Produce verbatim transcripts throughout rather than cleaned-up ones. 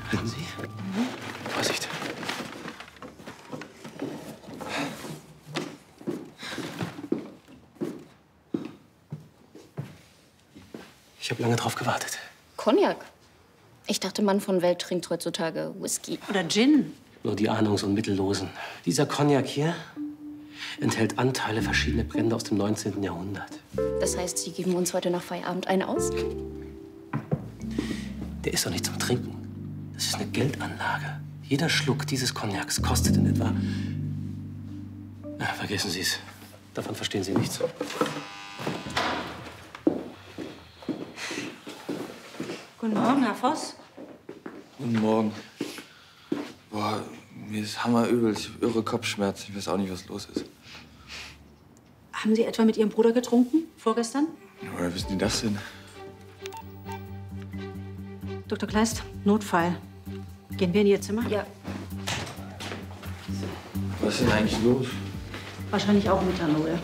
Halten Sie. Mhm. Vorsicht. Ich habe lange drauf gewartet. Cognac? Ich dachte, Mann von Welt trinkt heutzutage Whisky. Oder Gin. Nur die Ahnungs- und Mittellosen. Dieser Cognac hier enthält Anteile verschiedener Brände aus dem neunzehnten Jahrhundert. Das heißt, Sie geben uns heute nach Feierabend einen aus? Der ist doch nicht zum Trinken. Das ist eine Geldanlage. Jeder Schluck dieses Cognacs kostet in etwa... Ja, vergessen Sie es. Davon verstehen Sie nichts. Guten Morgen, Herr Voss. Guten Morgen. Boah, mir ist hammerübel. Ich habe irre Kopfschmerzen. Ich weiß auch nicht, was los ist. Haben Sie etwa mit Ihrem Bruder getrunken, vorgestern? Woher wissen die das denn? Doktor Kleist, Notfall. Gehen wir in Ihr Zimmer? Ja. Was ist denn eigentlich los? Wahrscheinlich auch Methanol.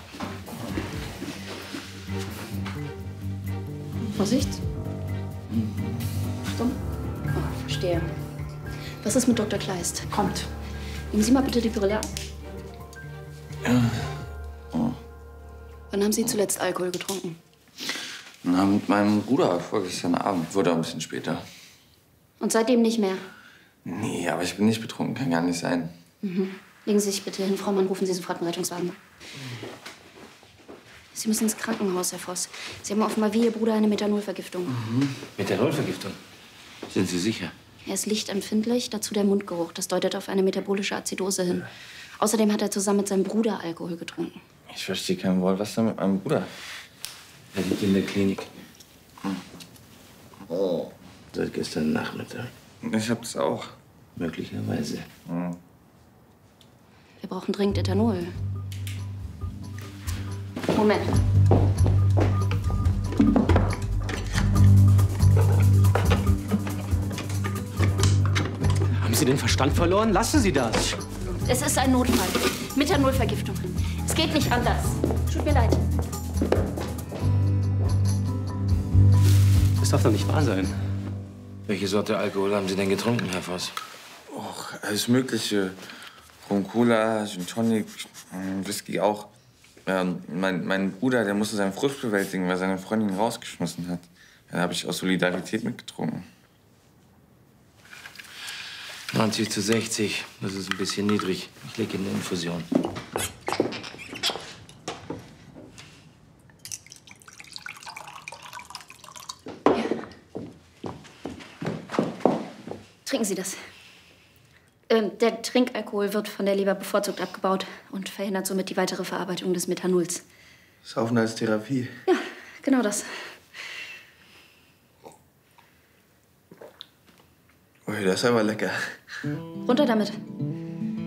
Vorsicht. Achtung. Oh, verstehe. Was ist mit Doktor Kleist? Kommt. Nehmen Sie mal bitte die Brille ab. Ja. Oh. Wann haben Sie zuletzt Alkohol getrunken? Na, mit meinem Bruder vorgestern Abend. Wurde auch ein bisschen später. Und seitdem nicht mehr? Nee, aber ich bin nicht betrunken. Kann gar nicht sein. Mhm. Legen Sie sich bitte hin, Frau Mann. Rufen Sie sofort einen Rettungswagen. Sie müssen ins Krankenhaus, Herr Voss. Sie haben offenbar wie Ihr Bruder eine Methanolvergiftung. Mhm. Methanolvergiftung? Sind Sie sicher? Er ist lichtempfindlich, dazu der Mundgeruch. Das deutet auf eine metabolische Azidose hin. Außerdem hat er zusammen mit seinem Bruder Alkohol getrunken. Ich verstehe kein Wort. Was ist denn mit meinem Bruder? Er liegt in der Klinik. Oh. Seit gestern Nachmittag. Ich hab's auch. Möglicherweise. Mhm. Wir brauchen dringend Ethanol. Moment. Haben Sie den Verstand verloren? Lassen Sie das. Es ist ein Notfall. Methanolvergiftung. Es geht nicht anders. Tut mir leid. Das darf doch nicht wahr sein. Welche Sorte Alkohol haben Sie denn getrunken, Herr Voss? Och, alles Mögliche. Rum Cola, Gin Tonic, Whisky auch. Ähm, mein, mein Bruder, der musste seinen Frust bewältigen, weil seine Freundin ihn rausgeschmissen hat. Da habe ich aus Solidarität mitgetrunken. neunzig zu sechzig. Das ist ein bisschen niedrig. Ich lege Ihnen eine Infusion. Trinken Sie das. Ähm, der Trinkalkohol wird von der Leber bevorzugt abgebaut und verhindert somit die weitere Verarbeitung des Methanols. Saufen als Therapie. Ja, genau das. Oh, das ist aber lecker. Runter damit.